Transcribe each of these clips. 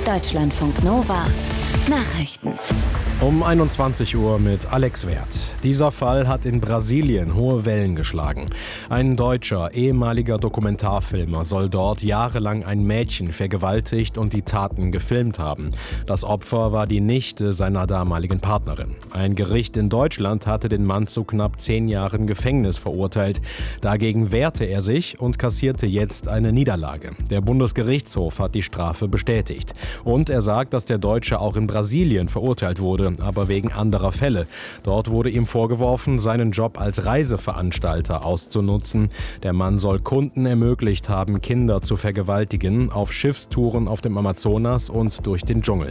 Deutschlandfunk Nova Nachrichten. Um 21 Uhr mit Alex Werth. Dieser Fall hat in Brasilien hohe Wellen geschlagen. Ein deutscher, ehemaliger Dokumentarfilmer soll dort jahrelang ein Mädchen vergewaltigt und die Taten gefilmt haben. Das Opfer war die Nichte seiner damaligen Partnerin. Ein Gericht in Deutschland hatte den Mann zu knapp 10 Jahren Gefängnis verurteilt. Dagegen wehrte er sich und kassierte jetzt eine Niederlage. Der Bundesgerichtshof hat die Strafe bestätigt. Und er sagt, dass der Deutsche auch in Brasilien verurteilt wurde, aber wegen anderer Fälle. Dort wurde ihm vorgeworfen, seinen Job als Reiseveranstalter auszunutzen. Der Mann soll Kunden ermöglicht haben, Kinder zu vergewaltigen, auf Schiffstouren auf dem Amazonas und durch den Dschungel.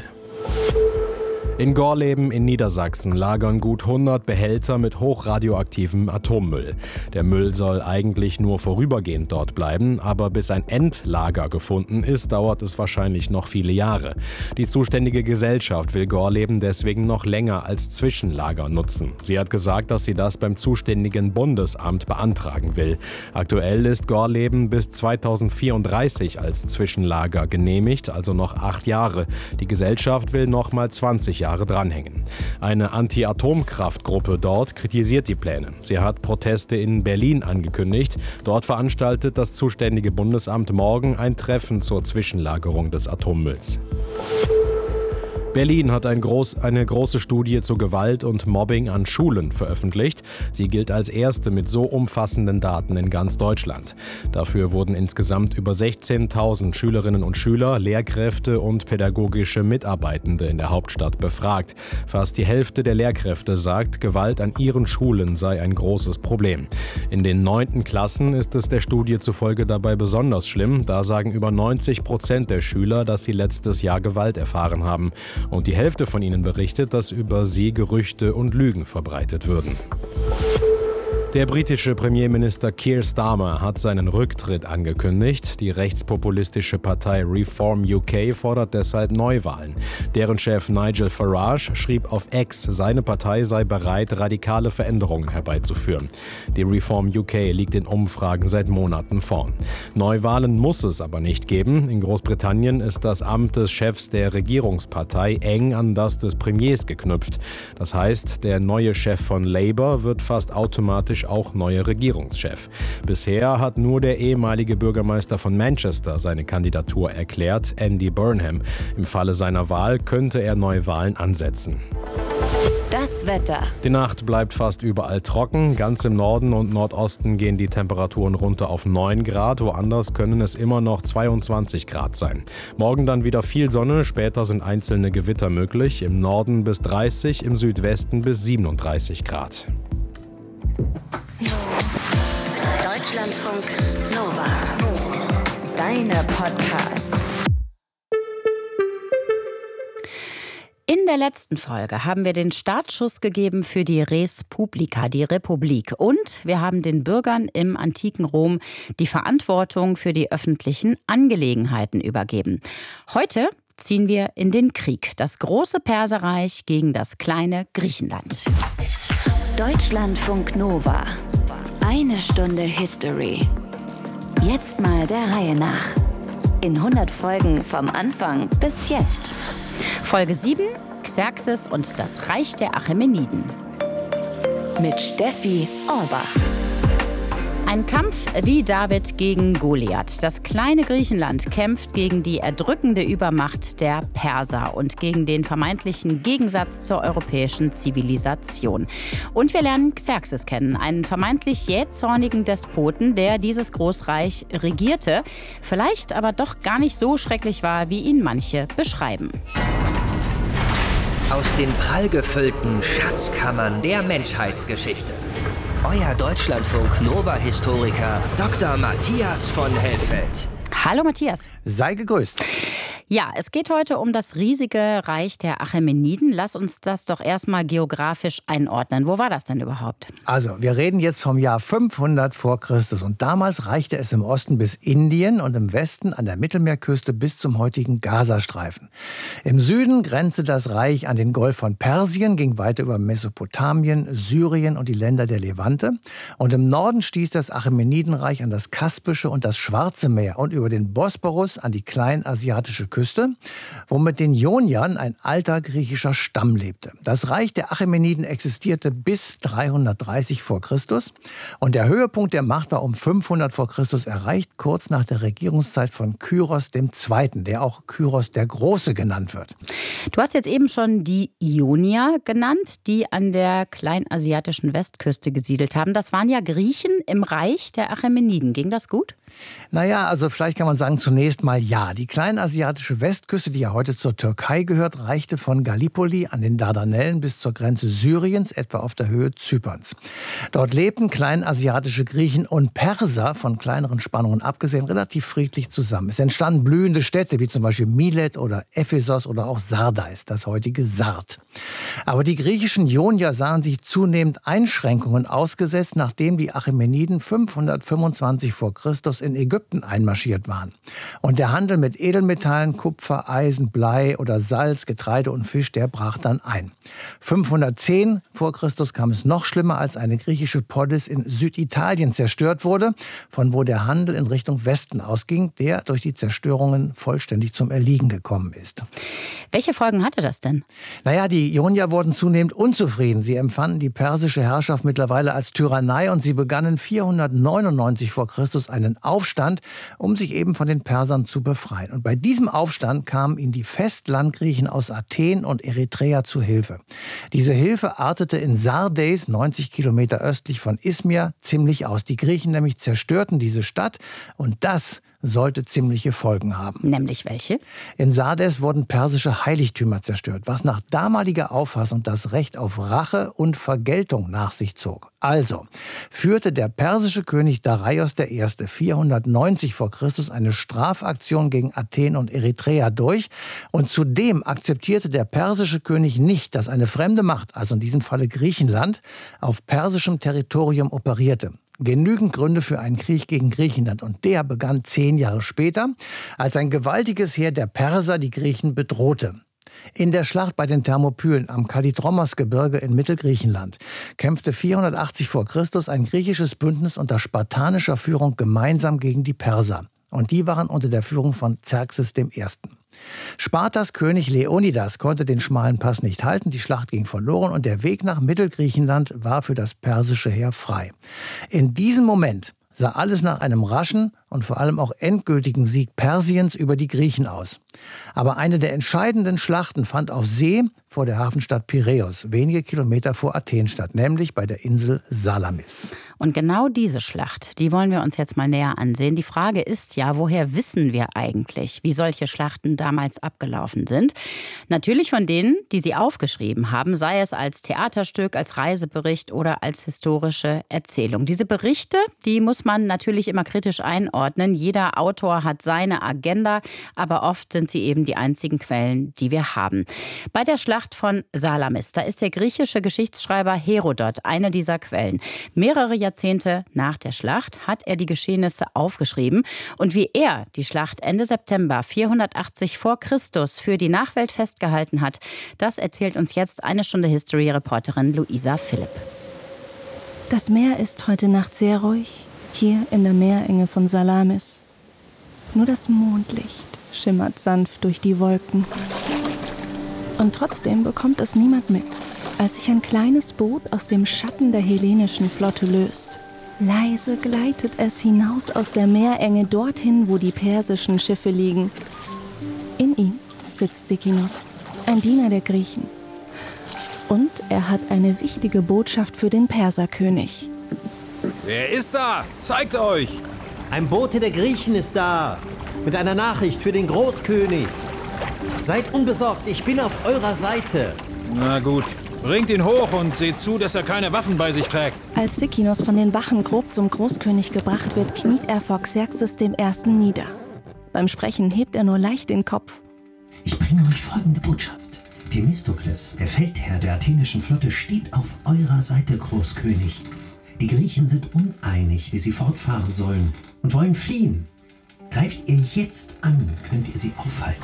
In Gorleben in Niedersachsen lagern gut 100 Behälter mit hochradioaktivem Atommüll. Der Müll soll eigentlich nur vorübergehend dort bleiben, aber bis ein Endlager gefunden ist, dauert es wahrscheinlich noch viele Jahre. Die zuständige Gesellschaft will Gorleben deswegen noch länger als Zwischenlager nutzen. Sie hat gesagt, dass sie das beim zuständigen Bundesamt beantragen will. Aktuell ist Gorleben bis 2034 als Zwischenlager genehmigt, also noch 8 Jahre. Die Gesellschaft will noch mal 20 Jahre dranhängen. Eine Anti-Atomkraftgruppe dort kritisiert die Pläne. Sie hat Proteste in Berlin angekündigt. Dort veranstaltet das zuständige Bundesamt morgen ein Treffen zur Zwischenlagerung des Atommülls. Berlin hat eine große Studie zu Gewalt und Mobbing an Schulen veröffentlicht. Sie gilt als erste mit so umfassenden Daten in ganz Deutschland. Dafür wurden insgesamt über 16.000 Schülerinnen und Schüler, Lehrkräfte und pädagogische Mitarbeitende in der Hauptstadt befragt. Fast die Hälfte der Lehrkräfte sagt, Gewalt an ihren Schulen sei ein großes Problem. In den 9. Klassen ist es der Studie zufolge dabei besonders schlimm. Da sagen über 90% der Schüler, dass sie letztes Jahr Gewalt erfahren haben. Und die Hälfte von ihnen berichtet, dass über sie Gerüchte und Lügen verbreitet würden. Der britische Premierminister Keir Starmer hat seinen Rücktritt angekündigt. Die rechtspopulistische Partei Reform UK fordert deshalb Neuwahlen. Deren Chef Nigel Farage schrieb auf X, seine Partei sei bereit, radikale Veränderungen herbeizuführen. Die Reform UK liegt in Umfragen seit Monaten vorn. Neuwahlen muss es aber nicht geben. In Großbritannien ist das Amt des Chefs der Regierungspartei eng an das des Premiers geknüpft. Das heißt, der neue Chef von Labour wird fast automatisch auch neuer Regierungschef. Bisher hat nur der ehemalige Bürgermeister von Manchester seine Kandidatur erklärt, Andy Burnham. Im Falle seiner Wahl könnte er Neuwahlen ansetzen. Das Wetter. Die Nacht bleibt fast überall trocken. Ganz im Norden und Nordosten gehen die Temperaturen runter auf 9 Grad. Woanders können es immer noch 22 Grad sein. Morgen dann wieder viel Sonne. Später sind einzelne Gewitter möglich. Im Norden bis 30, im Südwesten bis 37 Grad. Deutschlandfunk Nova. Deine Podcasts. In der letzten Folge haben wir den Startschuss gegeben für die Res Publica, die Republik. Und wir haben den Bürgern im antiken Rom die Verantwortung für die öffentlichen Angelegenheiten übergeben. Heute ziehen wir in den Krieg. Das große Perserreich gegen das kleine Griechenland. Deutschlandfunk Nova. Eine Stunde History. Jetzt mal der Reihe nach. In 100 Folgen vom Anfang bis jetzt. Folge 7, Xerxes und das Reich der Achämeniden. Mit Steffi Orbach. Ein Kampf wie David gegen Goliath. Das kleine Griechenland kämpft gegen die erdrückende Übermacht der Perser und gegen den vermeintlichen Gegensatz zur europäischen Zivilisation. Und wir lernen Xerxes kennen, einen vermeintlich jähzornigen Despoten, der dieses Großreich regierte, vielleicht aber doch gar nicht so schrecklich war, wie ihn manche beschreiben. Aus den prallgefüllten Schatzkammern der Menschheitsgeschichte. Euer Deutschlandfunk-Nova-Historiker Dr. Matthias von Helfeld. Hallo Matthias. Sei gegrüßt. Ja, es geht heute um das riesige Reich der Achämeniden. Lass uns das doch erstmal geografisch einordnen. Wo war das denn überhaupt? Also, wir reden jetzt vom Jahr 500 vor Christus. Und damals reichte es im Osten bis Indien und im Westen an der Mittelmeerküste bis zum heutigen Gazastreifen. Im Süden grenzte das Reich an den Golf von Persien, ging weiter über Mesopotamien, Syrien und die Länder der Levante. Und im Norden stieß das Achämenidenreich an das Kaspische und das Schwarze Meer und über den Bosporus an die kleinasiatische Küste Westküste, wo mit den Ioniern ein alter griechischer Stamm lebte. Das Reich der Achämeniden existierte bis 330 vor Christus und der Höhepunkt der Macht war um 500 vor Christus erreicht, kurz nach der Regierungszeit von Kyros II., der auch Kyros der Große genannt wird. Du hast jetzt eben schon die Ionier genannt, die an der kleinasiatischen Westküste gesiedelt haben. Das waren ja Griechen im Reich der Achämeniden. Ging das gut? Naja, also vielleicht kann man sagen, zunächst mal ja. Die kleinasiatische Westküste, die ja heute zur Türkei gehört, reichte von Gallipoli an den Dardanellen bis zur Grenze Syriens, etwa auf der Höhe Zyperns. Dort lebten kleinasiatische Griechen und Perser, von kleineren Spannungen abgesehen, relativ friedlich zusammen. Es entstanden blühende Städte, wie zum Beispiel Milet oder Ephesos oder auch Sardes, das heutige Sard. Aber die griechischen Ionier sahen sich zunehmend Einschränkungen ausgesetzt, nachdem die Achämeniden 525 vor Christus in Ägypten einmarschiert waren. Und der Handel mit Edelmetallen, Kupfer, Eisen, Blei oder Salz, Getreide und Fisch, der brach dann ein. 510 vor Christus kam es noch schlimmer, als eine griechische Polis in Süditalien zerstört wurde, von wo der Handel in Richtung Westen ausging, der durch die Zerstörungen vollständig zum Erliegen gekommen ist. Welche Folgen hatte das denn? Naja, die Ionier wurden zunehmend unzufrieden. Sie empfanden die persische Herrschaft mittlerweile als Tyrannei und sie begannen 499 vor Christus einen Aufstand, um sich eben von den Persern zu befreien. Und bei diesem Aufstand kamen ihnen die Festlandgriechen aus Athen und Eritrea zu Hilfe. Diese Hilfe artete in Sardes, 90 Kilometer östlich von Izmir, ziemlich aus. Die Griechen nämlich zerstörten diese Stadt und das sollte ziemliche Folgen haben. Nämlich welche? In Sardes wurden persische Heiligtümer zerstört, was nach damaliger Auffassung das Recht auf Rache und Vergeltung nach sich zog. Also führte der persische König Darius I. 490 vor Christus eine Strafaktion gegen Athen und Eritrea durch. Und zudem akzeptierte der persische König nicht, dass eine fremde Macht, also in diesem Falle Griechenland, auf persischem Territorium operierte. Genügend Gründe für einen Krieg gegen Griechenland. Und der begann 10 Jahre später, als ein gewaltiges Heer der Perser die Griechen bedrohte. In der Schlacht bei den Thermopylen am Kalidromos-Gebirge in Mittelgriechenland kämpfte 480 vor Christus ein griechisches Bündnis unter spartanischer Führung gemeinsam gegen die Perser. Und die waren unter der Führung von Xerxes I. Spartas König Leonidas konnte den schmalen Pass nicht halten, die Schlacht ging verloren und der Weg nach Mittelgriechenland war für das persische Heer frei. In diesem Moment sah alles nach einem raschen und vor allem auch endgültigen Sieg Persiens über die Griechen aus. Aber eine der entscheidenden Schlachten fand auf See vor der Hafenstadt Piräus, wenige Kilometer vor Athen statt, nämlich bei der Insel Salamis. Und genau diese Schlacht, die wollen wir uns jetzt mal näher ansehen. Die Frage ist ja, woher wissen wir eigentlich, wie solche Schlachten damals abgelaufen sind? Natürlich von denen, die sie aufgeschrieben haben, sei es als Theaterstück, als Reisebericht oder als historische Erzählung. Diese Berichte, die muss man natürlich immer kritisch einordnen. Jeder Autor hat seine Agenda, aber oft sind sie eben die einzigen Quellen, die wir haben. Bei der Schlacht von Salamis, da ist der griechische Geschichtsschreiber Herodot eine dieser Quellen. Mehrere Jahrzehnte nach der Schlacht hat er die Geschehnisse aufgeschrieben. Und wie er die Schlacht Ende September 480 vor Christus für die Nachwelt festgehalten hat, das erzählt uns jetzt eine Stunde History-Reporterin Luisa Philipp. Das Meer ist heute Nacht sehr ruhig, hier in der Meerenge von Salamis. Nur das Mondlicht schimmert sanft durch die Wolken. Und trotzdem bekommt es niemand mit, als sich ein kleines Boot aus dem Schatten der hellenischen Flotte löst. Leise gleitet es hinaus aus der Meerenge dorthin, wo die persischen Schiffe liegen. In ihm sitzt Sikinos, ein Diener der Griechen. Und er hat eine wichtige Botschaft für den Perserkönig. Wer ist da? Zeigt euch! Ein Bote der Griechen ist da, mit einer Nachricht für den Großkönig. Seid unbesorgt, ich bin auf eurer Seite. Na gut, bringt ihn hoch und seht zu, dass er keine Waffen bei sich trägt. Als Sikinos von den Wachen grob zum Großkönig gebracht wird, kniet er vor Xerxes I. nieder. Beim Sprechen hebt er nur leicht den Kopf. Ich bringe euch folgende Botschaft. Themistokles, der Feldherr der athenischen Flotte, steht auf eurer Seite, Großkönig. Die Griechen sind uneinig, wie sie fortfahren sollen und wollen fliehen. Greift ihr jetzt an, könnt ihr sie aufhalten.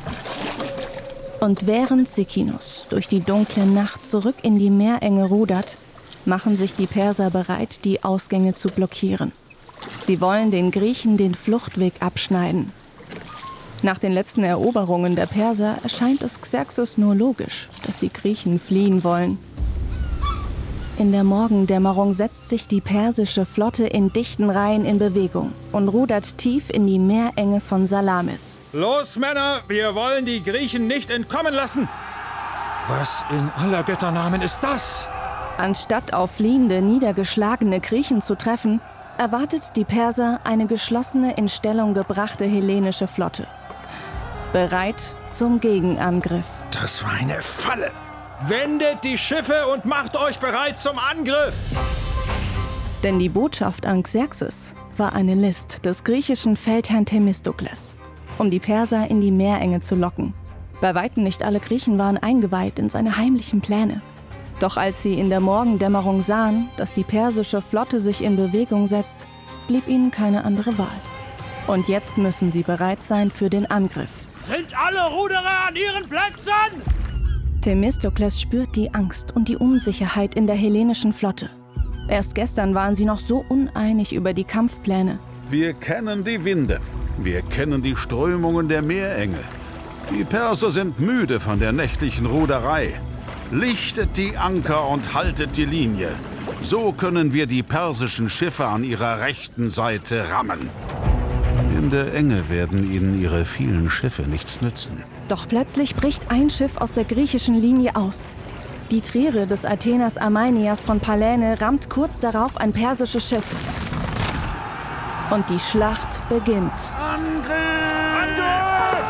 Und während Sikinos durch die dunkle Nacht zurück in die Meerenge rudert, machen sich die Perser bereit, die Ausgänge zu blockieren. Sie wollen den Griechen den Fluchtweg abschneiden. Nach den letzten Eroberungen der Perser erscheint es Xerxes nur logisch, dass die Griechen fliehen wollen. In der Morgendämmerung setzt sich die persische Flotte in dichten Reihen in Bewegung und rudert tief in die Meerenge von Salamis. Los, Männer, wir wollen die Griechen nicht entkommen lassen. Was in aller Götternamen ist das? Anstatt auf fliehende, niedergeschlagene Griechen zu treffen, erwartet die Perser eine geschlossene, in Stellung gebrachte hellenische Flotte. Bereit zum Gegenangriff. Das war eine Falle. Wendet die Schiffe und macht euch bereit zum Angriff! Denn die Botschaft an Xerxes war eine List des griechischen Feldherrn Themistokles, um die Perser in die Meerenge zu locken. Bei weitem nicht alle Griechen waren eingeweiht in seine heimlichen Pläne. Doch als sie in der Morgendämmerung sahen, dass die persische Flotte sich in Bewegung setzt, blieb ihnen keine andere Wahl. Und jetzt müssen sie bereit sein für den Angriff. Sind alle Ruderer an ihren Plätzen? Themistokles spürt die Angst und die Unsicherheit in der hellenischen Flotte. Erst gestern waren sie noch so uneinig über die Kampfpläne. Wir kennen die Winde. Wir kennen die Strömungen der Meerenge. Die Perser sind müde von der nächtlichen Ruderei. Lichtet die Anker und haltet die Linie. So können wir die persischen Schiffe an ihrer rechten Seite rammen. In der Enge werden ihnen ihre vielen Schiffe nichts nützen. Doch plötzlich bricht ein Schiff aus der griechischen Linie aus. Die Triere des Atheners Ameineias von Pallene rammt kurz darauf ein persisches Schiff. Und die Schlacht beginnt. Angriff! Angriff!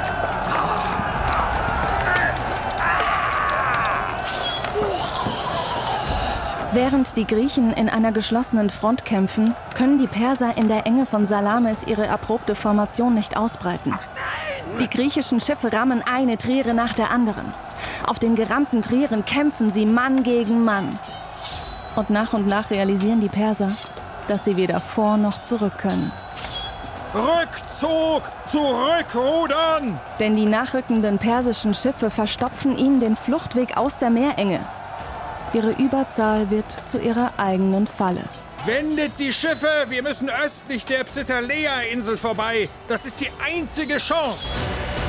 Während die Griechen in einer geschlossenen Front kämpfen, können die Perser in der Enge von Salamis ihre erprobte Formation nicht ausbreiten. Die griechischen Schiffe rammen eine Triere nach der anderen. Auf den gerammten Trieren kämpfen sie Mann gegen Mann. Und nach realisieren die Perser, dass sie weder vor noch zurück können. Rückzug! Zurückrudern! Denn die nachrückenden persischen Schiffe verstopfen ihnen den Fluchtweg aus der Meerenge. Ihre Überzahl wird zu ihrer eigenen Falle. Wendet die Schiffe! Wir müssen östlich der Psittaleia-Insel vorbei. Das ist die einzige Chance.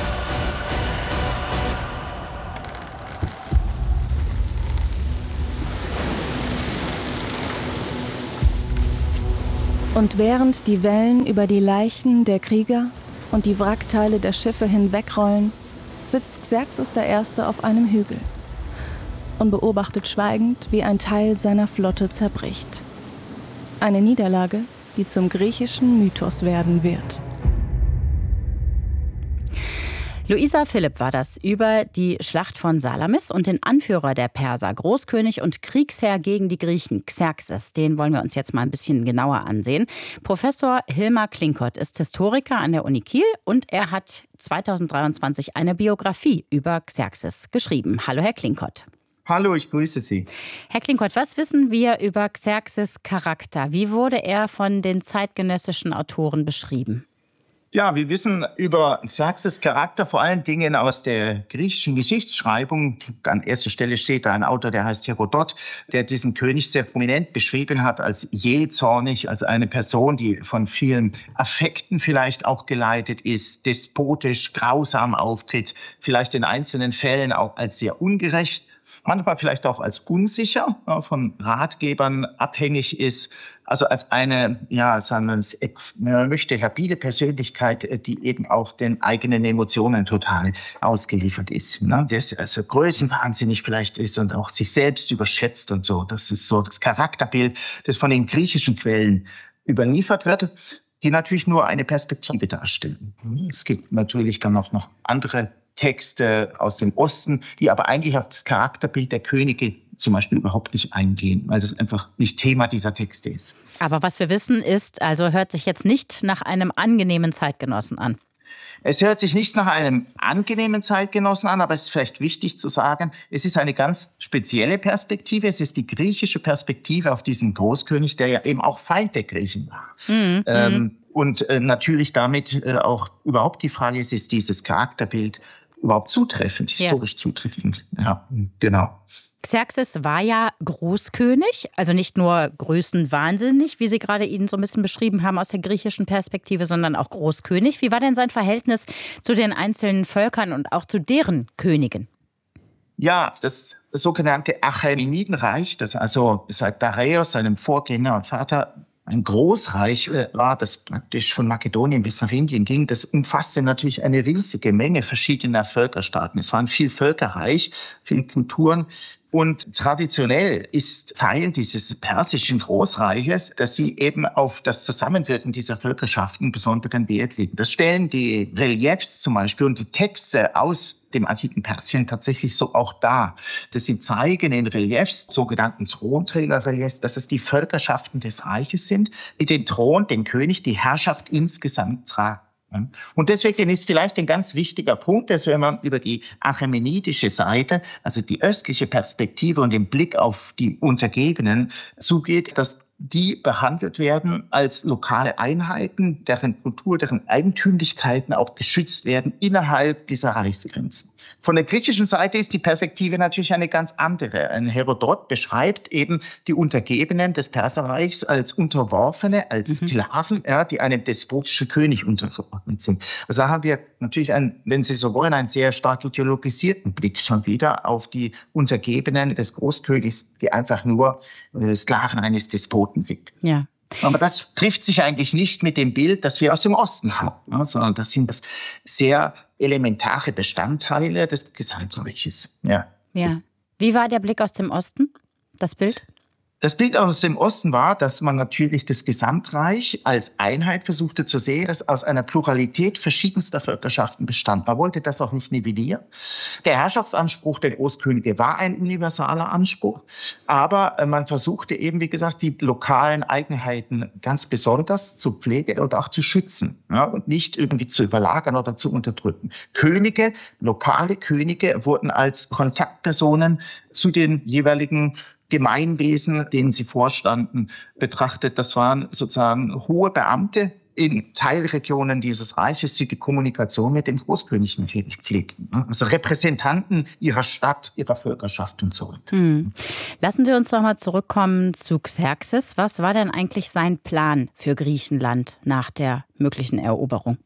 Und während die Wellen über die Leichen der Krieger und die Wrackteile der Schiffe hinwegrollen, sitzt Xerxes I. auf einem Hügel und beobachtet schweigend, wie ein Teil seiner Flotte zerbricht. Eine Niederlage, die zum griechischen Mythos werden wird. Luisa Philipp war das über die Schlacht von Salamis und den Anführer der Perser, Großkönig und Kriegsherr gegen die Griechen, Xerxes. Den wollen wir uns jetzt mal ein bisschen genauer ansehen. Professor Hilmar Klinkott ist Historiker an der Uni Kiel und er hat 2023 eine Biografie über Xerxes geschrieben. Hallo, Herr Klinkott. Hallo, ich grüße Sie. Herr Klinkott, was wissen wir über Xerxes' Charakter? Wie wurde er von den zeitgenössischen Autoren beschrieben? Ja, wir wissen über Xerxes' Charakter vor allen Dingen aus der griechischen Geschichtsschreibung. An erster Stelle steht da ein Autor, der heißt Herodot, der diesen König sehr prominent beschrieben hat als jähzornig, als eine Person, die von vielen Affekten vielleicht auch geleitet ist, despotisch, grausam auftritt, vielleicht in einzelnen Fällen auch als sehr ungerecht, manchmal vielleicht auch als unsicher, von Ratgebern abhängig ist, also als eine, man möchte labile Persönlichkeit, die eben auch den eigenen Emotionen total ausgeliefert ist. Der also größenwahnsinnig vielleicht ist und auch sich selbst überschätzt und so. Das ist so das Charakterbild, das von den griechischen Quellen überliefert wird, die natürlich nur eine Perspektive darstellen. Es gibt natürlich dann auch noch andere Texte aus dem Osten, die aber eigentlich auf das Charakterbild der Könige zum Beispiel überhaupt nicht eingehen, weil das einfach nicht Thema dieser Texte ist. Aber was wir wissen ist, also hört sich jetzt nicht nach einem angenehmen Zeitgenossen an. Es hört sich nicht nach einem angenehmen Zeitgenossen an, aber es ist vielleicht wichtig zu sagen, es ist eine ganz spezielle Perspektive. Es ist die griechische Perspektive auf diesen Großkönig, der ja eben auch Feind der Griechen war. Und natürlich damit auch überhaupt die Frage ist dieses Charakterbild überhaupt zutreffend, historisch zutreffend. Ja, genau. Xerxes war ja Großkönig, also nicht nur größenwahnsinnig, wie Sie gerade ihn so ein bisschen beschrieben haben aus der griechischen Perspektive, sondern auch Großkönig. Wie war denn sein Verhältnis zu den einzelnen Völkern und auch zu deren Königen? Ja, das sogenannte Achämenidenreich, das also seit Dareios, seinem Vorgänger und Vater, ein Großreich war, das praktisch von Makedonien bis nach Indien ging, das umfasste natürlich eine riesige Menge verschiedener Völkerstaaten. Es war ein Vielvölkerreich, viele Kulturen. Und traditionell ist Teil dieses persischen Großreiches, dass sie eben auf das Zusammenwirken dieser Völkerschaften besonderen Wert legen. Das stellen die Reliefs zum Beispiel und die Texte aus dem antiken Persien tatsächlich so auch dar. Dass sie zeigen in Reliefs, sogenannten Thronträgerreliefs, dass es die Völkerschaften des Reiches sind, die den Thron, den König, die Herrschaft insgesamt tragen. Und deswegen ist vielleicht ein ganz wichtiger Punkt, dass wenn man über die achämenidische Seite, also die östliche Perspektive und den Blick auf die Untergebenen zugeht, dass die behandelt werden als lokale Einheiten, deren Kultur, deren Eigentümlichkeiten auch geschützt werden innerhalb dieser Reichsgrenzen. Von der griechischen Seite ist die Perspektive natürlich eine ganz andere. Ein Herodot beschreibt eben die Untergebenen des Perserreichs als Unterworfene, als Sklaven, die einem despotischen König untergeordnet sind. Also da haben wir natürlich wenn Sie so wollen, einen sehr stark ideologisierten Blick schon wieder auf die Untergebenen des Großkönigs, die einfach nur Sklaven eines Despoten sind. Ja. Aber das trifft sich eigentlich nicht mit dem Bild, das wir aus dem Osten haben, sondern das sind sehr elementare Bestandteile des Gesamtreiches. Ja. Ja. Wie war der Blick aus dem Osten, das Bild? Das Bild aus dem Osten war, dass man natürlich das Gesamtreich als Einheit versuchte zu sehen, das aus einer Pluralität verschiedenster Völkerschaften bestand. Man wollte das auch nicht nivellieren. Der Herrschaftsanspruch der Großkönige war ein universaler Anspruch, aber man versuchte eben, wie gesagt, die lokalen Eigenheiten ganz besonders zu pflegen und auch zu schützen, und nicht irgendwie zu überlagern oder zu unterdrücken. Könige, lokale Könige wurden als Kontaktpersonen zu den jeweiligen Gemeinwesen, denen sie vorstanden, betrachtet. Das waren sozusagen hohe Beamte in Teilregionen dieses Reiches, die die Kommunikation mit dem Großkönig natürlich pflegten. Also Repräsentanten ihrer Stadt, ihrer Völkerschaft und so weiter. Lassen Sie uns doch mal zurückkommen zu Xerxes. Was war denn eigentlich sein Plan für Griechenland nach der möglichen Eroberung?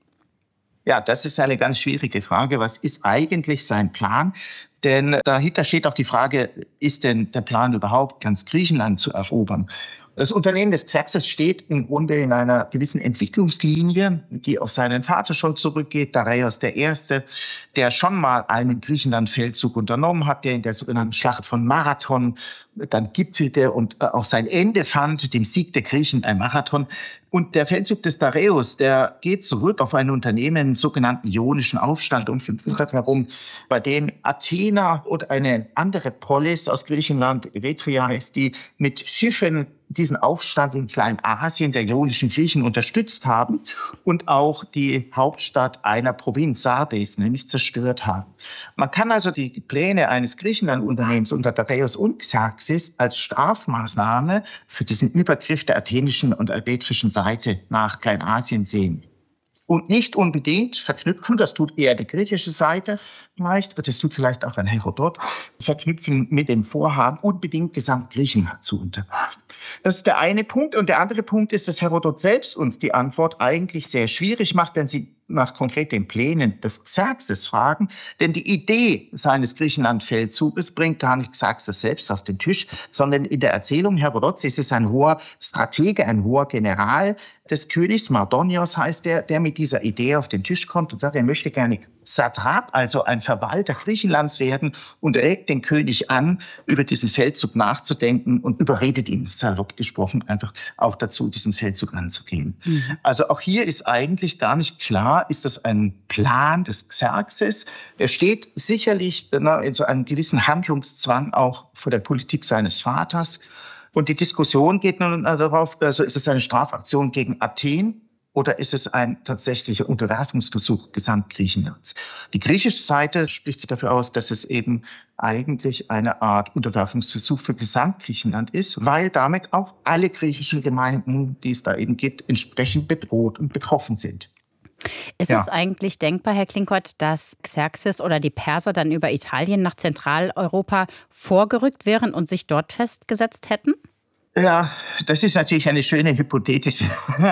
Ja, das ist eine ganz schwierige Frage. Was ist eigentlich sein Plan? Denn dahinter steht auch die Frage, ist denn der Plan überhaupt, ganz Griechenland zu erobern? Das Unternehmen des Xerxes steht im Grunde in einer gewissen Entwicklungslinie, die auf seinen Vater schon zurückgeht, Dareios I., der schon mal einen Griechenland-Feldzug unternommen hat, der in der sogenannten Schlacht von Marathon dann gipfelte und auch sein Ende fand, dem Sieg der Griechen bei Marathon. Und der Feldzug des Dareios, der geht zurück auf ein Unternehmen, einen sogenannten Ionischen Aufstand um 500 herum, bei dem Athena und eine andere Polis aus Griechenland, Eretria ist, die mit Schiffen diesen Aufstand in Kleinasien der ionischen Griechen unterstützt haben und auch die Hauptstadt einer Provinz, Sardes, nämlich zerstört haben. Man kann also die Pläne eines Griechenland-Unternehmens unter Dareios und Xerxes als Strafmaßnahme für diesen Übergriff der athenischen und helvetischen Seite nach Kleinasien sehen. Und nicht unbedingt verknüpfen, das tut eher die griechische Seite vielleicht, das tut vielleicht auch ein Herodot, verknüpfen mit dem Vorhaben, unbedingt Gesamtgriechenland zu unterwerfen. Das ist der eine Punkt. Und der andere Punkt ist, dass Herodot selbst uns die Antwort eigentlich sehr schwierig macht, wenn Sie nach konkret den Plänen des Xerxes fragen. Denn die Idee seines Griechenland-Feldzuges bringt gar nicht Xerxes selbst auf den Tisch, sondern in der Erzählung Herodots ist es ein hoher Stratege, ein hoher General des Königs, Mardonios heißt der mit dieser Idee auf den Tisch kommt und sagt, er möchte gerne Satrap, also ein Verwalter Griechenlands werden, und regt den König an, über diesen Feldzug nachzudenken und überredet ihn, salopp gesprochen, einfach auch dazu, diesen Feldzug anzugehen. Also auch hier ist eigentlich gar nicht klar, ist das ein Plan des Xerxes? Er steht sicherlich in so einem gewissen Handlungszwang auch vor der Politik seines Vaters. Und die Diskussion geht nun darauf, also ist es eine Strafaktion gegen Athen? Oder ist es ein tatsächlicher Unterwerfungsversuch Gesamtgriechenlands? Die griechische Seite spricht sich dafür aus, dass es eben eigentlich eine Art Unterwerfungsversuch für Gesamtgriechenland ist, weil damit auch alle griechischen Gemeinden, die es da eben gibt, entsprechend bedroht und betroffen sind. Ist es eigentlich denkbar, Herr Klinkert, dass Xerxes oder die Perser dann über Italien nach Zentraleuropa vorgerückt wären und sich dort festgesetzt hätten? Ja, das ist natürlich eine schöne hypothetische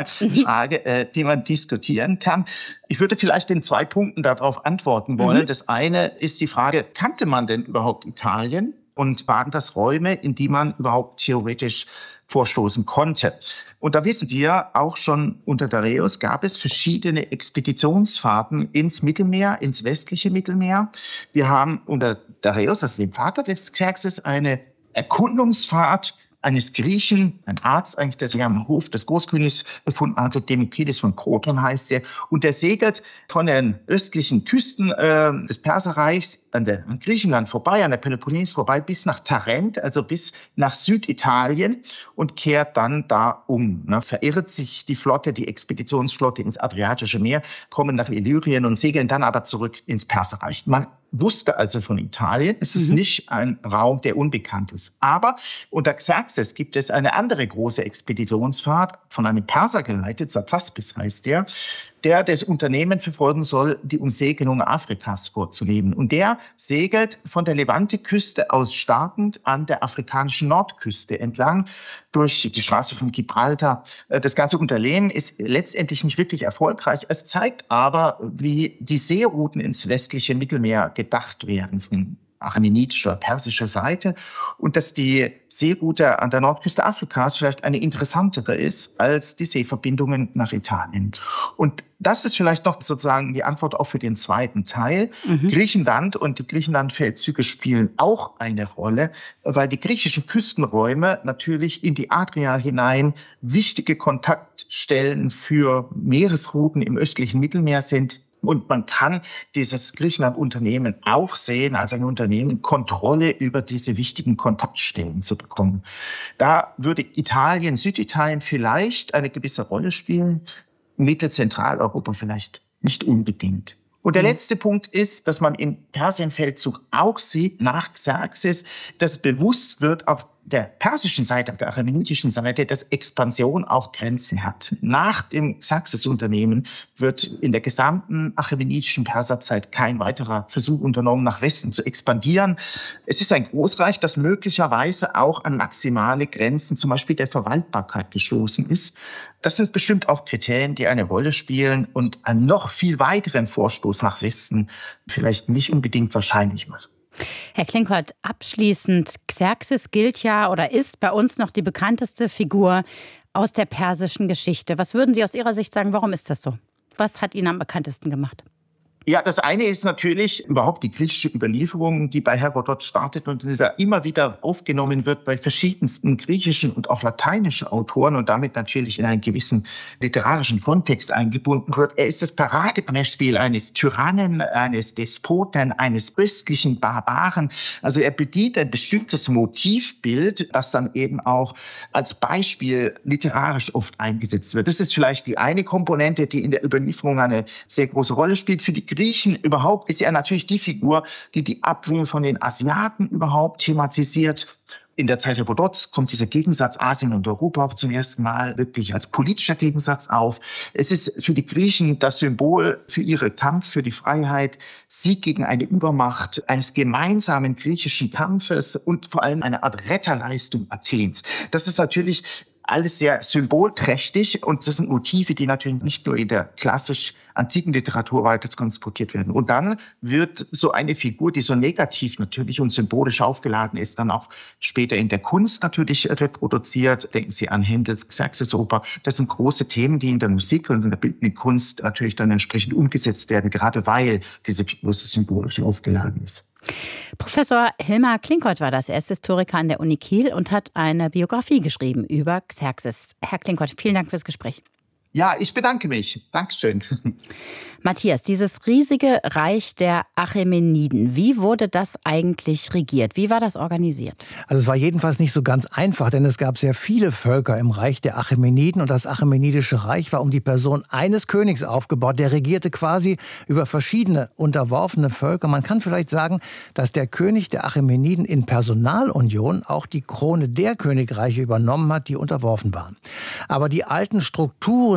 Frage, die man diskutieren kann. Ich würde vielleicht in 2 Punkten darauf antworten wollen. Das eine ist die Frage, kannte man denn überhaupt Italien? Und waren das Räume, in die man überhaupt theoretisch vorstoßen konnte? Und da wissen wir, auch schon unter Dareios gab es verschiedene Expeditionsfahrten ins Mittelmeer, ins westliche Mittelmeer. Wir haben unter Dareios, also dem Vater des Xerxes, eine Erkundungsfahrt eines Griechen, ein Arzt eigentlich, der sich am Hof des Großkönigs befunden hatte, Demokides von Kroton heißt er. Und der segelt von den östlichen Küsten des Perserreichs an Griechenland vorbei, an der Peloponnes vorbei, bis nach Tarent, also bis nach Süditalien und kehrt dann da um. Verirrt sich die Flotte, die Expeditionsflotte ins Adriatische Meer, kommen nach Illyrien und segeln dann aber zurück ins Perserreich. Man wusste also von Italien, es ist nicht ein Raum, der unbekannt ist. Aber unter Xerxes gibt es eine andere große Expeditionsfahrt, von einem Perser geleitet, Satraspis heißt der das Unternehmen verfolgen soll, die Umsegelung Afrikas vorzunehmen. Und der segelt von der Levante-Küste aus startend an der afrikanischen Nordküste entlang durch die Straße von Gibraltar. Das ganze Unternehmen ist letztendlich nicht wirklich erfolgreich. Es zeigt aber, wie die Seerouten ins westliche Mittelmeer gedacht werden von achämenidischer, persischer Seite und dass die Seeroute an der Nordküste Afrikas vielleicht eine interessantere ist als die Seeverbindungen nach Italien. Und das ist vielleicht noch sozusagen die Antwort auch für den zweiten Teil. Griechenland und die Griechenland-Feldzüge spielen auch eine Rolle, weil die griechischen Küstenräume natürlich in die Adria hinein wichtige Kontaktstellen für Meeresrouten im östlichen Mittelmeer sind. Und man kann dieses Griechenland-Unternehmen auch sehen als ein Unternehmen, Kontrolle über diese wichtigen Kontaktstellen zu bekommen. Da würde Italien, Süditalien vielleicht eine gewisse Rolle spielen, Mittelzentraleuropa vielleicht nicht unbedingt. Und der letzte Punkt ist, dass man im Persienfeldzug auch sieht, nach Xerxes, dass bewusst wird auf der persischen Seite, auf der achämenidischen Seite, dass Expansion auch Grenzen hat. Nach dem Xerxes-Unternehmen wird in der gesamten achämenidischen Perserzeit kein weiterer Versuch unternommen, nach Westen zu expandieren. Es ist ein Großreich, das möglicherweise auch an maximale Grenzen, zum Beispiel der Verwaltbarkeit, gestoßen ist. Das sind bestimmt auch Kriterien, die eine Rolle spielen und einen noch viel weiteren Vorstoß nach Westen vielleicht nicht unbedingt wahrscheinlich machen. Herr Klinkert, abschließend, Xerxes gilt ja oder ist bei uns noch die bekannteste Figur aus der persischen Geschichte. Was würden Sie aus Ihrer Sicht sagen, warum ist das so? Was hat ihn am bekanntesten gemacht? Ja, das eine ist natürlich überhaupt die griechische Überlieferung, die bei Herodot startet und die da immer wieder aufgenommen wird bei verschiedensten griechischen und auch lateinischen Autoren und damit natürlich in einen gewissen literarischen Kontext eingebunden wird. Er ist das Paradebeispiel eines Tyrannen, eines Despoten, eines östlichen Barbaren. Also er bedient ein bestimmtes Motivbild, das dann eben auch als Beispiel literarisch oft eingesetzt wird. Das ist vielleicht die eine Komponente, die in der Überlieferung eine sehr große Rolle spielt. Für die Griechen überhaupt ist er natürlich die Figur, die die Abwehr von den Asiaten überhaupt thematisiert. In der Zeit Herodots kommt dieser Gegensatz Asien und Europa auch zum ersten Mal wirklich als politischer Gegensatz auf. Es ist für die Griechen das Symbol für ihren Kampf für die Freiheit, Sieg gegen eine Übermacht, eines gemeinsamen griechischen Kampfes und vor allem eine Art Retterleistung Athens. Das ist natürlich alles sehr symbolträchtig und das sind Motive, die natürlich nicht nur in der klassisch antiken Literatur weiter transportiert werden. Und dann wird so eine Figur, die so negativ natürlich und symbolisch aufgeladen ist, dann auch später in der Kunst natürlich reproduziert. Denken Sie an Händels Xerxes-Oper. Das sind große Themen, die in der Musik und in der bildenden Kunst natürlich dann entsprechend umgesetzt werden, gerade weil diese Figur so symbolisch aufgeladen ist. Professor Hilmar Klinkert war das. Er ist Historiker an der Uni Kiel und hat eine Biografie geschrieben über Xerxes. Herr Klinkert, vielen Dank fürs Gespräch. Ja, ich bedanke mich. Dankeschön. Matthias, dieses riesige Reich der Achämeniden, wie wurde das eigentlich regiert? Wie war das organisiert? Also es war jedenfalls nicht so ganz einfach, denn es gab sehr viele Völker im Reich der Achämeniden und das Achämenidische Reich war um die Person eines Königs aufgebaut. Der regierte quasi über verschiedene unterworfene Völker. Man kann vielleicht sagen, dass der König der Achämeniden in Personalunion auch die Krone der Königreiche übernommen hat, die unterworfen waren. Aber die alten Strukturen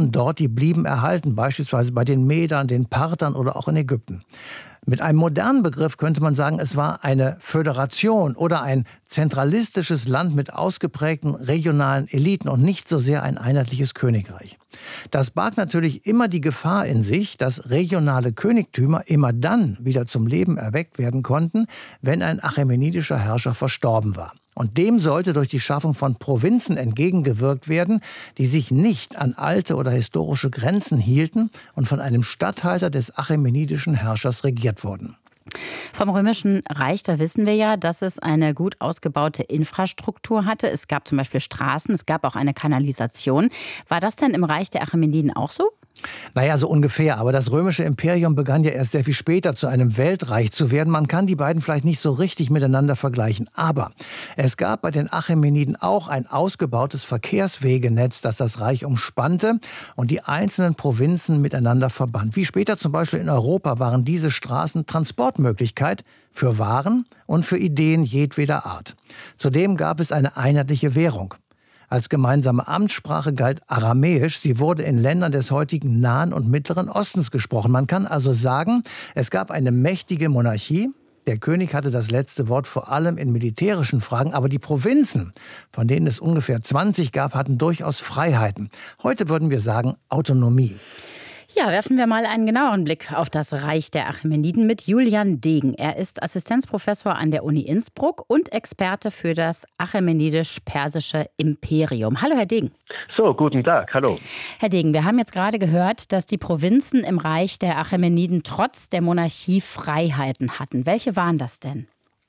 Strukturen dort, die blieben erhalten, beispielsweise bei den Medern, den Parthern oder auch in Ägypten. Mit einem modernen Begriff könnte man sagen, es war eine Föderation oder ein zentralistisches Land mit ausgeprägten regionalen Eliten und nicht so sehr ein einheitliches Königreich. Das barg natürlich immer die Gefahr in sich, dass regionale Königtümer immer dann wieder zum Leben erweckt werden konnten, wenn ein achämenidischer Herrscher verstorben war. Und dem sollte durch die Schaffung von Provinzen entgegengewirkt werden, die sich nicht an alte oder historische Grenzen hielten und von einem Statthalter des achämenidischen Herrschers regiert wurden. Vom Römischen Reich, da wissen wir ja, dass es eine gut ausgebaute Infrastruktur hatte. Es gab zum Beispiel Straßen, es gab auch eine Kanalisation. War das denn im Reich der Achämeniden auch so? Naja, so ungefähr. Aber das römische Imperium begann ja erst sehr viel später zu einem Weltreich zu werden. Man kann die beiden vielleicht nicht so richtig miteinander vergleichen. Aber es gab bei den Achämeniden auch ein ausgebautes Verkehrswegenetz, das das Reich umspannte und die einzelnen Provinzen miteinander verband. Wie später zum Beispiel in Europa waren diese Straßen Transportmöglichkeit für Waren und für Ideen jedweder Art. Zudem gab es eine einheitliche Währung. Als gemeinsame Amtssprache galt Aramäisch. Sie wurde in Ländern des heutigen Nahen und Mittleren Ostens gesprochen. Man kann also sagen, es gab eine mächtige Monarchie. Der König hatte das letzte Wort vor allem in militärischen Fragen. Aber die Provinzen, von denen es ungefähr 20 gab, hatten durchaus Freiheiten. Heute würden wir sagen Autonomie. Ja, werfen wir mal einen genaueren Blick auf das Reich der Achämeniden mit Julian Degen. Er ist Assistenzprofessor an der Uni Innsbruck und Experte für das achämenidisch-persische Imperium. Hallo, Herr Degen. So, guten Tag, hallo. Herr Degen, wir haben jetzt gerade gehört, dass die Provinzen im Reich der Achämeniden trotz der Monarchie Freiheiten hatten. Welche waren das denn?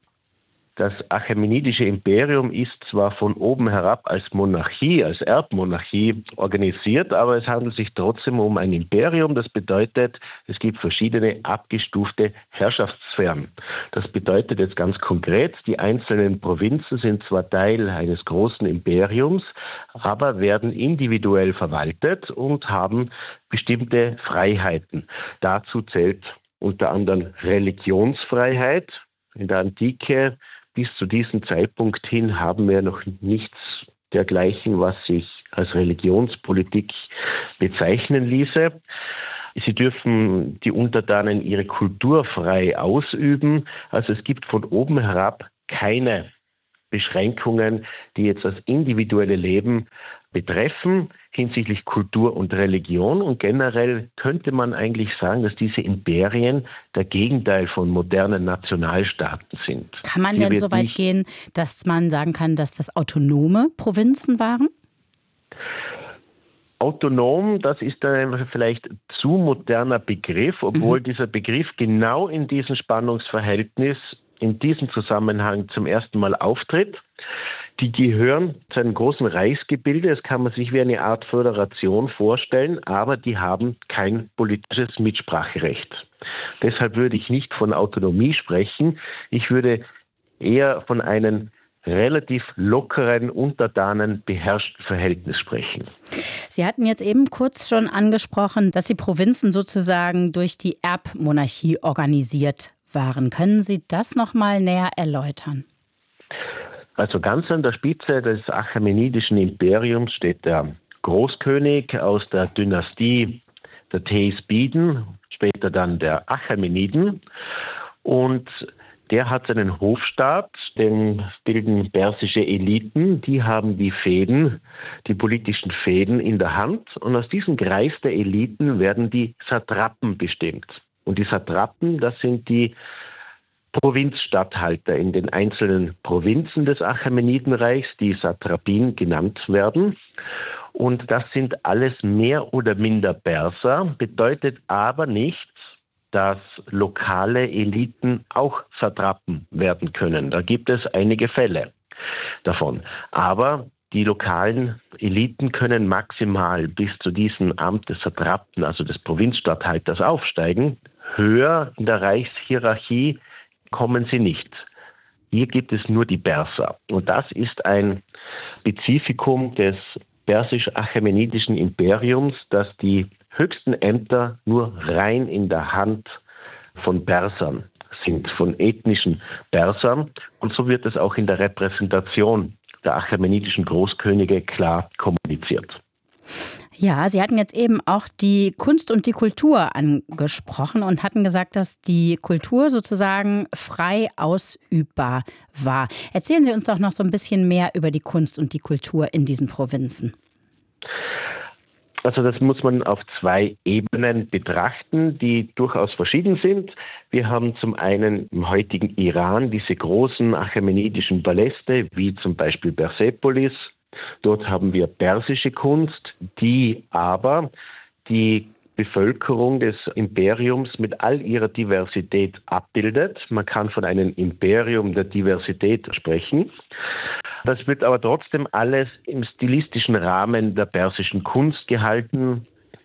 Das achämenidische Imperium ist zwar von oben herab als Monarchie, als Erbmonarchie organisiert, aber es handelt sich trotzdem um ein Imperium. Das bedeutet, es gibt verschiedene abgestufte Herrschaftssphären. Das bedeutet jetzt ganz konkret, die einzelnen Provinzen sind zwar Teil eines großen Imperiums, aber werden individuell verwaltet und haben bestimmte Freiheiten. Dazu zählt unter anderem Religionsfreiheit. In der Antike bis zu diesem Zeitpunkt hin haben wir noch nichts dergleichen, was sich als Religionspolitik bezeichnen ließe. Sie dürfen die Untertanen ihre Kultur frei ausüben. Also es gibt von oben herab keine Beschränkungen, die jetzt das individuelle Leben betreffen hinsichtlich Kultur und Religion. Und generell könnte man eigentlich sagen, dass diese Imperien der Gegenteil von modernen Nationalstaaten sind. Kann man denn so weit gehen, dass man sagen kann, dass das autonome Provinzen waren? Autonom, das ist ein vielleicht zu moderner Begriff, obwohl dieser Begriff genau in diesem Spannungsverhältnis in diesem Zusammenhang zum ersten Mal auftritt. Die gehören zu einem großen Reichsgebilde, das kann man sich wie eine Art Föderation vorstellen, aber die haben kein politisches Mitspracherecht. Deshalb würde ich nicht von Autonomie sprechen, ich würde eher von einem relativ lockeren, untertanen, beherrschten Verhältnis sprechen. Sie hatten jetzt eben kurz schon angesprochen, dass die Provinzen sozusagen durch die Erbmonarchie organisiert waren. Können Sie das noch mal näher erläutern? Also ganz an der Spitze des achämenidischen Imperiums steht der Großkönig aus der Dynastie der Theisbiden, später dann der Achämeniden. Und der hat seinen Hofstaat, den bilden persische Eliten, die haben die Fäden, die politischen Fäden in der Hand. Und aus diesem Kreis der Eliten werden die Satrapen bestimmt. Und die Satrapen, das sind die Provinzstatthalter in den einzelnen Provinzen des Achämenidenreichs, die Satrapien genannt werden. Und das sind alles mehr oder minder Perser, bedeutet aber nicht, dass lokale Eliten auch Satrapen werden können. Da gibt es einige Fälle davon. Aber die lokalen Eliten können maximal bis zu diesem Amt des Satrapen, also des Provinzstatthalters, aufsteigen. Höher in der Reichshierarchie kommen sie nicht. Hier gibt es nur die Perser. Und das ist ein Spezifikum des persisch-achämenidischen Imperiums, dass die höchsten Ämter nur rein in der Hand von Persern sind, von ethnischen Persern. Und so wird es auch in der Repräsentation der achämenidischen Großkönige klar kommuniziert. Ja, Sie hatten jetzt eben auch die Kunst und die Kultur angesprochen und hatten gesagt, dass die Kultur sozusagen frei ausübbar war. Erzählen Sie uns doch noch so ein bisschen mehr über die Kunst und die Kultur in diesen Provinzen. Also das muss man auf 2 Ebenen betrachten, die durchaus verschieden sind. Wir haben zum einen im heutigen Iran diese großen achämenidischen Paläste, wie zum Beispiel Persepolis. Dort haben wir persische Kunst, die aber die Bevölkerung des Imperiums mit all ihrer Diversität abbildet. Man kann von einem Imperium der Diversität sprechen. Das wird aber trotzdem alles im stilistischen Rahmen der persischen Kunst gehalten,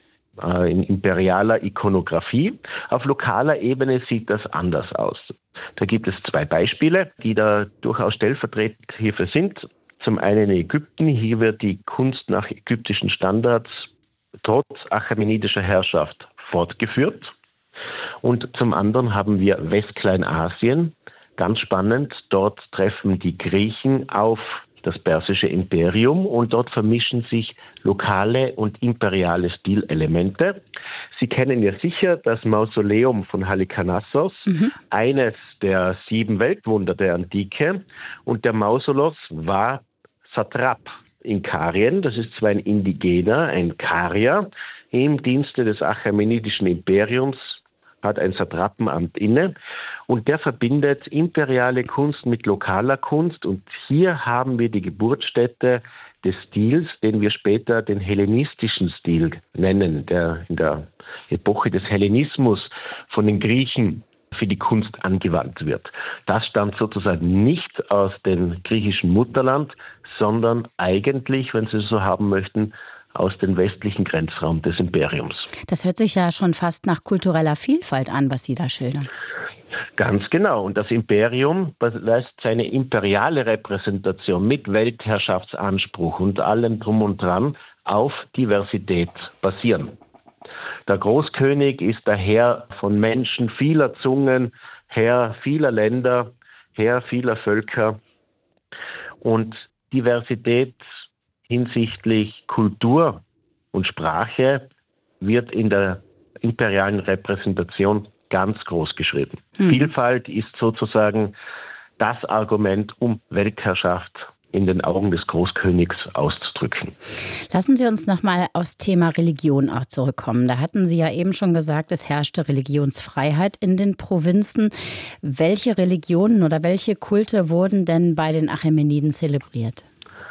in imperialer Ikonografie. Auf lokaler Ebene sieht das anders aus. Da gibt es 2 Beispiele, die da durchaus stellvertretend hierfür sind. Zum einen in Ägypten. Hier wird die Kunst nach ägyptischen Standards trotz achämenidischer Herrschaft fortgeführt. Und zum anderen haben wir Westkleinasien. Ganz spannend, dort treffen die Griechen auf das persische Imperium und dort vermischen sich lokale und imperiale Stilelemente. Sie kennen ja sicher das Mausoleum von Halikarnassos, eines der 7 Weltwunder der Antike. Und der Mausoleum war Satrap in Karien. Das ist zwar ein Indigener, ein Karier, im Dienste des achämenidischen Imperiums, hat ein Satrapenamt inne und der verbindet imperiale Kunst mit lokaler Kunst und hier haben wir die Geburtsstätte des Stils, den wir später den hellenistischen Stil nennen, der in der Epoche des Hellenismus von den Griechen für die Kunst angewandt wird. Das stammt sozusagen nicht aus dem griechischen Mutterland, sondern eigentlich, wenn Sie es so haben möchten, aus dem westlichen Grenzraum des Imperiums. Das hört sich ja schon fast nach kultureller Vielfalt an, was Sie da schildern. Ganz genau. Und das Imperium lässt seine imperiale Repräsentation mit Weltherrschaftsanspruch und allem Drum und Dran auf Diversität basieren. Der Großkönig ist der Herr von Menschen vieler Zungen, Herr vieler Länder, Herr vieler Völker. Und Diversität hinsichtlich Kultur und Sprache wird in der imperialen Repräsentation ganz groß geschrieben. Vielfalt ist sozusagen das Argument, um Weltherrschaft in den Augen des Großkönigs auszudrücken. Lassen Sie uns noch mal aufs Thema Religion auch zurückkommen. Da hatten Sie ja eben schon gesagt, es herrschte Religionsfreiheit in den Provinzen. Welche Religionen oder welche Kulte wurden denn bei den Achämeniden zelebriert?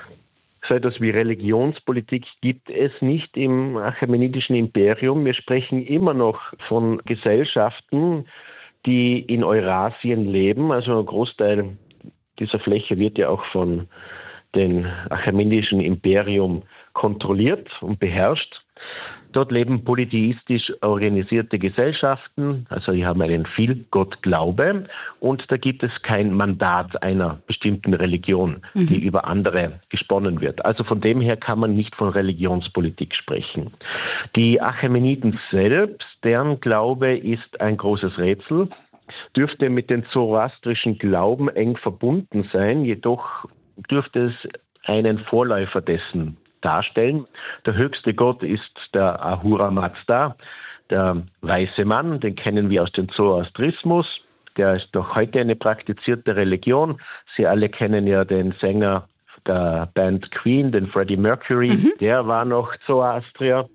So etwas wie Religionspolitik gibt es nicht im achämenidischen Imperium. Wir sprechen immer noch von Gesellschaften, die in Eurasien leben. Also ein Großteil dieser Fläche wird ja auch von dem achämenidischen Imperium kontrolliert und beherrscht. Dort leben polytheistisch organisierte Gesellschaften, also die haben einen Vielgottglaube und da gibt es kein Mandat einer bestimmten Religion, die über andere gesponnen wird. Also von dem her kann man nicht von Religionspolitik sprechen. Die Achämeniden selbst, deren Glaube ist ein großes Rätsel, dürfte mit dem zoroastrischen Glauben eng verbunden sein, jedoch dürfte es einen Vorläufer dessen darstellen. Der höchste Gott ist der Ahura Mazda, der weiße Mann, den kennen wir aus dem Zoroastrismus. Der ist doch heute eine praktizierte Religion. Sie alle kennen ja den Sänger der Band Queen, den Freddie Mercury, der war noch Zoroastrier.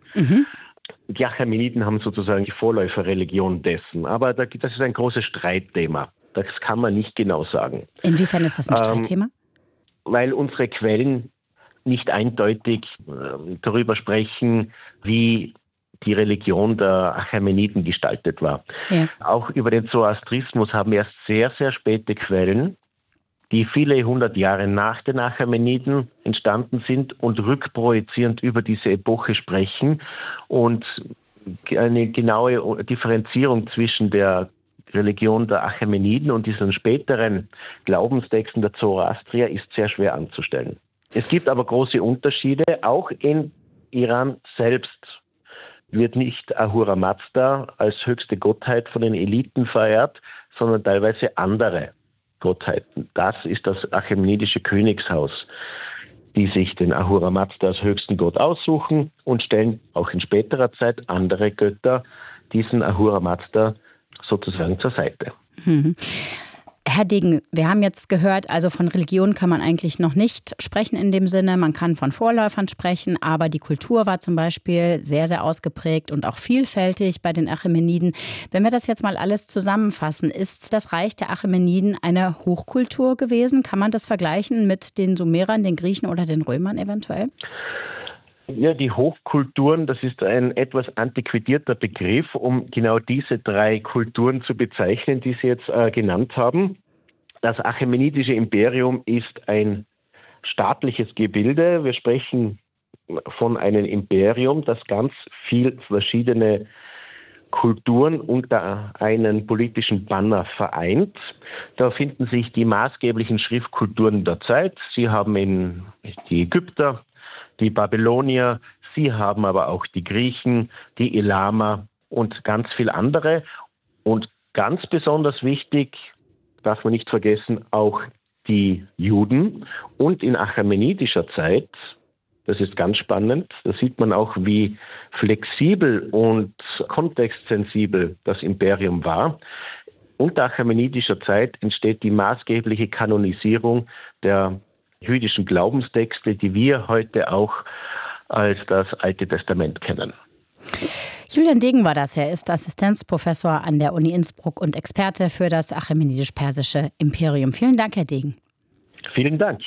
Die Achämeniden haben sozusagen die Vorläuferreligion dessen. Aber das ist ein großes Streitthema. Das kann man nicht genau sagen. Inwiefern ist das ein Streitthema? Weil unsere Quellen nicht eindeutig darüber sprechen, wie die Religion der Achämeniden gestaltet war. Ja. Auch über den Zoroastrismus haben wir erst sehr, sehr späte Quellen, die viele 100 Jahre nach den Achämeniden entstanden sind und rückprojizierend über diese Epoche sprechen und eine genaue Differenzierung zwischen der Religion der Achämeniden und diesen späteren Glaubenstexten der Zoroastrier ist sehr schwer anzustellen. Es gibt aber große Unterschiede. Auch in Iran selbst wird nicht Ahura Mazda als höchste Gottheit von den Eliten verehrt, sondern teilweise andere Gottheiten. Das ist das achämenidische Königshaus. die sich den Ahura Mazda als höchsten Gott aussuchen und stellen auch in späterer Zeit andere Götter diesen Ahura Mazda sozusagen zur Seite. Mhm. Herr Degen, wir haben jetzt gehört, also von Religion kann man eigentlich noch nicht sprechen in dem Sinne. Man kann von Vorläufern sprechen, aber die Kultur war zum Beispiel sehr, sehr ausgeprägt und auch vielfältig bei den Achämeniden. Wenn wir das jetzt mal alles zusammenfassen, ist das Reich der Achämeniden eine Hochkultur gewesen? Kann man das vergleichen mit den Sumerern, den Griechen oder den Römern eventuell? Ja, die Hochkulturen, das ist ein etwas antiquierter Begriff, um genau diese 3 Kulturen zu bezeichnen, die Sie jetzt genannt haben. Das Achämenidische Imperium ist ein staatliches Gebilde. Wir sprechen von einem Imperium, das ganz viel verschiedene Kulturen unter einen politischen Banner vereint. Da finden sich die maßgeblichen Schriftkulturen der Zeit. Sie haben die Ägypter, die Babylonier, sie haben aber auch die Griechen, die Elamer und ganz viele andere. Und ganz besonders wichtig, darf man nicht vergessen, auch die Juden. Und in achämenidischer Zeit, das ist ganz spannend, da sieht man auch, wie flexibel und kontextsensibel das Imperium war. Unter achämenidischer Zeit entsteht die maßgebliche Kanonisierung der jüdischen Glaubenstexte, die wir heute auch als das Alte Testament kennen. Julian Degen war das. Er ist Assistenzprofessor an der Uni Innsbruck und Experte für das achämenidisch-persische Imperium. Vielen Dank, Herr Degen. Vielen Dank.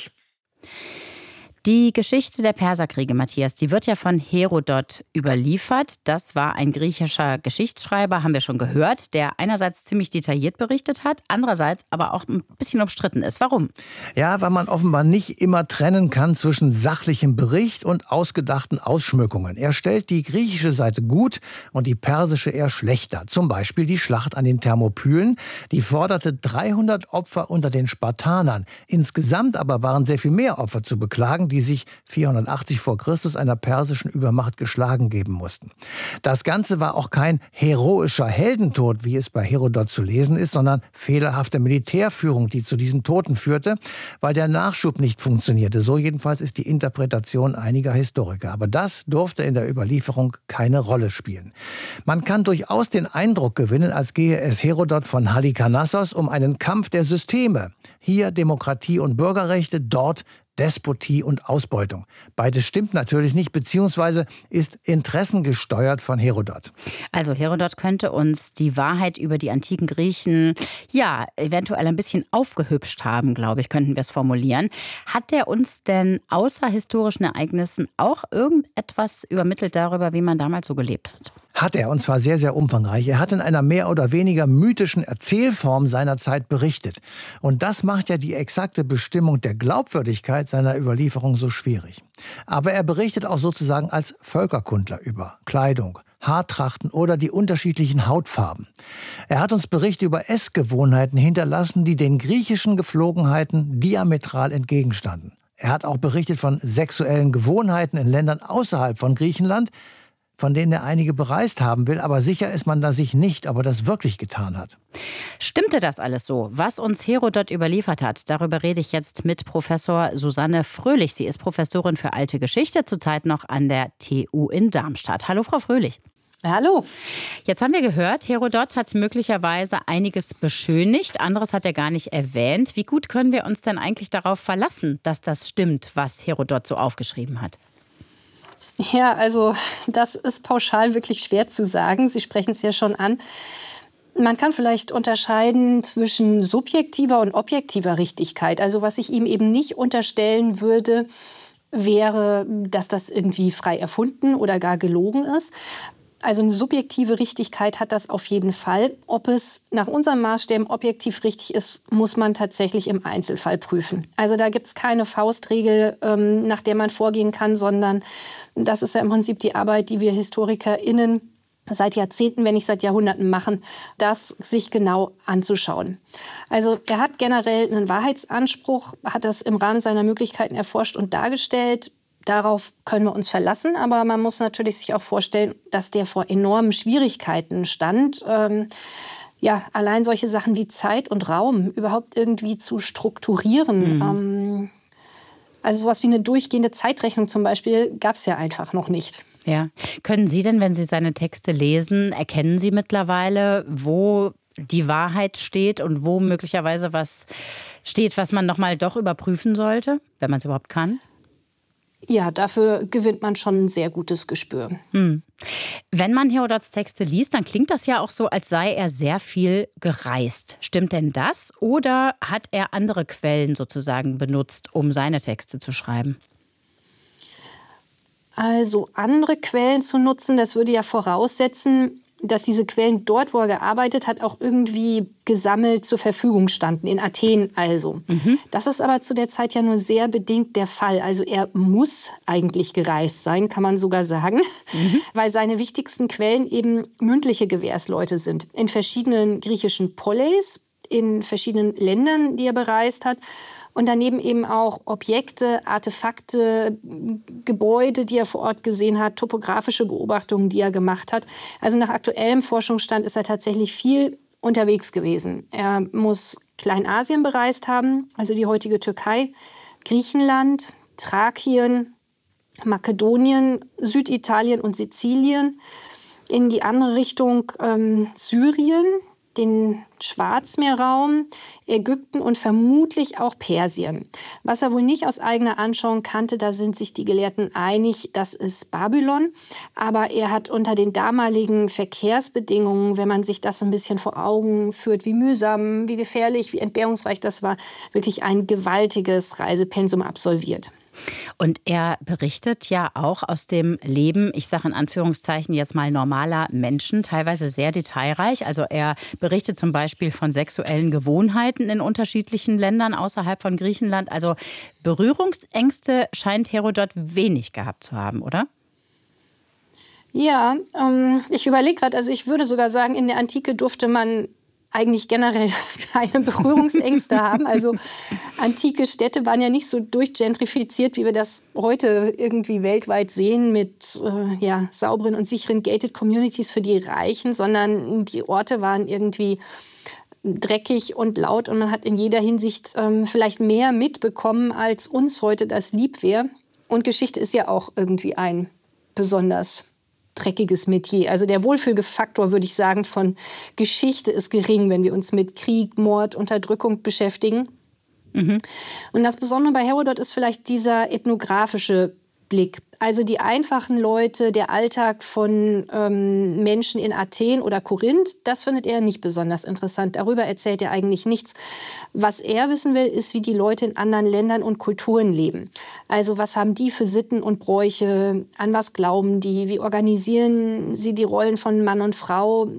Die Geschichte der Perserkriege, Matthias, die wird ja von Herodot überliefert. Das war ein griechischer Geschichtsschreiber, haben wir schon gehört, der einerseits ziemlich detailliert berichtet hat, andererseits aber auch ein bisschen umstritten ist. Warum? Ja, weil man offenbar nicht immer trennen kann zwischen sachlichem Bericht und ausgedachten Ausschmückungen. Er stellt die griechische Seite gut und die persische eher schlechter. Zum Beispiel die Schlacht an den Thermopylen. Die forderte 300 Opfer unter den Spartanern. Insgesamt aber waren sehr viel mehr Opfer zu beklagen, die sich 480 vor Christus einer persischen Übermacht geschlagen geben mussten. Das Ganze war auch kein heroischer Heldentod, wie es bei Herodot zu lesen ist, sondern fehlerhafte Militärführung, die zu diesen Toten führte, weil der Nachschub nicht funktionierte. So jedenfalls ist die Interpretation einiger Historiker. Aber das durfte in der Überlieferung keine Rolle spielen. Man kann durchaus den Eindruck gewinnen, als gehe es Herodot von Halikarnassos um einen Kampf der Systeme. Hier Demokratie und Bürgerrechte, dort Despotie und Ausbeutung. Beides stimmt natürlich nicht, beziehungsweise ist interessengesteuert von Herodot. Also Herodot könnte uns die Wahrheit über die antiken Griechen ja eventuell ein bisschen aufgehübscht haben, glaube ich, könnten wir es formulieren. Hat er uns denn außer historischen Ereignissen auch irgendetwas übermittelt darüber, wie man damals so gelebt hat? Hat er, und zwar sehr, sehr umfangreich. Er hat in einer mehr oder weniger mythischen Erzählform seiner Zeit berichtet. Und das macht ja die exakte Bestimmung der Glaubwürdigkeit seiner Überlieferung so schwierig. Aber er berichtet auch sozusagen als Völkerkundler über Kleidung, Haartrachten oder die unterschiedlichen Hautfarben. Er hat uns Berichte über Essgewohnheiten hinterlassen, die den griechischen Gepflogenheiten diametral entgegenstanden. Er hat auch berichtet von sexuellen Gewohnheiten in Ländern außerhalb von Griechenland, von denen er einige bereist haben will, aber sicher ist man da sich nicht, ob er das wirklich getan hat. Stimmte das alles so, was uns Herodot überliefert hat? Darüber rede ich jetzt mit Professor Susanne Fröhlich. Sie ist Professorin für Alte Geschichte, zurzeit noch an der TU in Darmstadt. Hallo, Frau Fröhlich. Hallo. Jetzt haben wir gehört, Herodot hat möglicherweise einiges beschönigt, anderes hat er gar nicht erwähnt. Wie gut können wir uns denn eigentlich darauf verlassen, dass das stimmt, was Herodot so aufgeschrieben hat? Ja, also das ist pauschal wirklich schwer zu sagen. Sie sprechen es ja schon an. Man kann vielleicht unterscheiden zwischen subjektiver und objektiver Richtigkeit. Also was ich ihm eben nicht unterstellen würde, wäre, dass das irgendwie frei erfunden oder gar gelogen ist. Also eine subjektive Richtigkeit hat das auf jeden Fall. Ob es nach unseren Maßstäben objektiv richtig ist, muss man tatsächlich im Einzelfall prüfen. Also da gibt es keine Faustregel, nach der man vorgehen kann, sondern das ist ja im Prinzip die Arbeit, die wir HistorikerInnen seit Jahrzehnten, wenn nicht seit Jahrhunderten machen, das sich genau anzuschauen. Also er hat generell einen Wahrheitsanspruch, hat das im Rahmen seiner Möglichkeiten erforscht und dargestellt. Darauf können wir uns verlassen, aber man muss natürlich sich auch vorstellen, dass der vor enormen Schwierigkeiten stand. Allein solche Sachen wie Zeit und Raum überhaupt irgendwie zu strukturieren. Also sowas wie eine durchgehende Zeitrechnung zum Beispiel gab es ja einfach noch nicht. Ja. Können Sie denn, wenn Sie seine Texte lesen, erkennen Sie mittlerweile, wo die Wahrheit steht und wo möglicherweise was steht, was man nochmal doch überprüfen sollte, wenn man es überhaupt kann? Ja, dafür gewinnt man schon ein sehr gutes Gespür. Wenn man Herodots Texte liest, dann klingt das ja auch so, als sei er sehr viel gereist. Stimmt denn das? Oder hat er andere Quellen sozusagen benutzt, um seine Texte zu schreiben? Also andere Quellen zu nutzen, das würde ja voraussetzen, dass diese Quellen dort, wo er gearbeitet hat, auch irgendwie gesammelt zur Verfügung standen, in Athen also. Das ist aber zu der Zeit ja nur sehr bedingt der Fall. Also er muss eigentlich gereist sein, kann man sogar sagen, weil seine wichtigsten Quellen eben mündliche Gewährsleute sind. In verschiedenen griechischen Poleis, in verschiedenen Ländern, die er bereist hat. Und daneben eben auch Objekte, Artefakte, Gebäude, die er vor Ort gesehen hat, topografische Beobachtungen, die er gemacht hat. Also nach aktuellem Forschungsstand ist er tatsächlich viel unterwegs gewesen. Er muss Kleinasien bereist haben, also die heutige Türkei, Griechenland, Thrakien, Makedonien, Süditalien und Sizilien. In die andere Richtung Syrien, den Schwarzmeerraum, Ägypten und vermutlich auch Persien. Was er wohl nicht aus eigener Anschauung kannte, da sind sich die Gelehrten einig, das ist Babylon. Aber er hat unter den damaligen Verkehrsbedingungen, wenn man sich das ein bisschen vor Augen führt, wie mühsam, wie gefährlich, wie entbehrungsreich das war, wirklich ein gewaltiges Reisepensum absolviert. Und er berichtet ja auch aus dem Leben, ich sage in Anführungszeichen jetzt mal normaler Menschen, teilweise sehr detailreich. Also er berichtet zum Beispiel von sexuellen Gewohnheiten in unterschiedlichen Ländern außerhalb von Griechenland. Also Berührungsängste scheint Herodot wenig gehabt zu haben, oder? Ja, ich überlege gerade, also ich würde sogar sagen, in der Antike durfte man eigentlich generell keine Berührungsängste haben. Also antike Städte waren ja nicht so durchgentrifiziert, wie wir das heute irgendwie weltweit sehen mit sauberen und sicheren gated Communities für die Reichen, sondern die Orte waren irgendwie dreckig und laut und man hat in jeder Hinsicht vielleicht mehr mitbekommen, als uns heute das lieb wäre. Und Geschichte ist ja auch irgendwie ein besonders dreckiges Metier. Also der Wohlfühlfaktor, würde ich sagen, von Geschichte ist gering, wenn wir uns mit Krieg, Mord, Unterdrückung beschäftigen. Und das Besondere bei Herodot ist vielleicht dieser ethnografische Blick. Also die einfachen Leute, der Alltag von Menschen in Athen oder Korinth, das findet er nicht besonders interessant. Darüber erzählt er eigentlich nichts. Was er wissen will, ist, wie die Leute in anderen Ländern und Kulturen leben. Also was haben die für Sitten und Bräuche, an was glauben die, wie organisieren sie die Rollen von Mann und Frau.